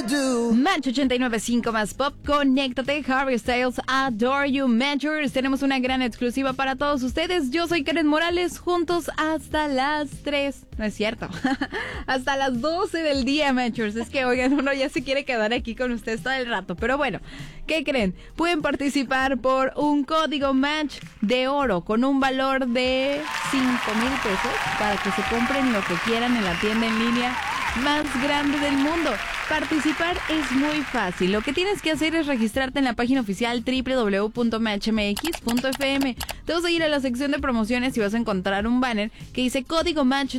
Match 89.5 más pop, conéctate, Harry Styles, Adore You, Measures. Tenemos una gran exclusiva para todos ustedes. Yo soy Karen Morales, juntos hasta las 3. No es cierto, hasta las 12 del día, Measures. Es que, oigan, uno ya se quiere quedar aquí con ustedes todo el rato. Pero bueno, ¿qué creen? Pueden participar por un código Match de oro con un valor de 5,000 pesos para que se compren lo que quieran en la tienda en línea más grande del mundo. Participar es muy fácil. Lo que tienes que hacer es registrarte en la página oficial www.matchmx.fm. Te vas a ir a la sección de promociones y vas a encontrar un banner que dice Código Match